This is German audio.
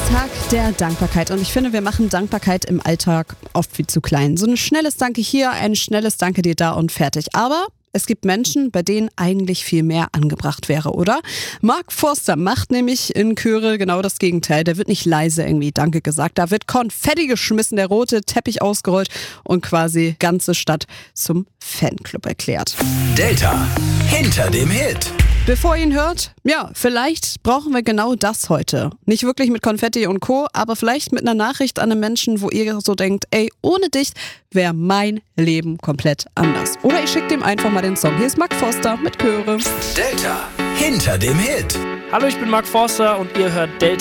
Tag der Dankbarkeit und ich finde, wir machen Dankbarkeit im Alltag oft viel zu klein. So ein schnelles Danke hier, ein schnelles Danke dir da und fertig. Aber es gibt Menschen, bei denen eigentlich viel mehr angebracht wäre, oder? Mark Forster macht nämlich in Chöre genau das Gegenteil. Der wird nicht leise irgendwie Danke gesagt, da wird Konfetti geschmissen, der rote Teppich ausgerollt und quasi ganze Stadt zum Fanclub erklärt. Delta hinter dem Hit. Bevor ihr ihn hört, ja, vielleicht brauchen wir genau das heute. Nicht wirklich mit Konfetti und Co., aber vielleicht mit einer Nachricht an einen Menschen, wo ihr so denkt, ey, ohne dich wäre mein Leben komplett anders. Oder ich schicke dem einfach mal den Song. Hier ist Mark Forster mit Chöre. Delta hinter dem Hit. Hallo, ich bin Mark Forster und ihr hört Delta